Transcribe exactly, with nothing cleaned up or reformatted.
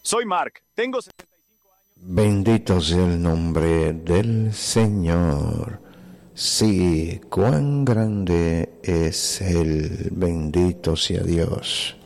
Soy Mark, tengo setenta y cinco años. Bendito sea el nombre del Señor. Sí, cuán grande es Él, bendito sea Dios.